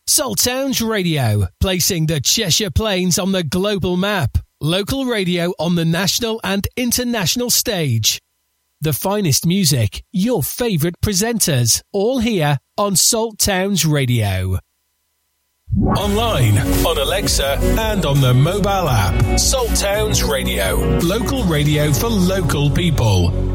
Salt Towns Radio, placing the Cheshire Plains on the global map. Local radio on the national and international stage. The finest music, your favourite presenters, all here on Salt Towns Radio. Online, on Alexa, and on the mobile app. Salt Towns Radio, local radio for local people.